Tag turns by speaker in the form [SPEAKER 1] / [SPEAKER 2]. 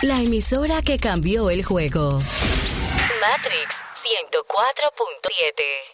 [SPEAKER 1] La emisora que cambió el juego.
[SPEAKER 2] Matrix 104.7.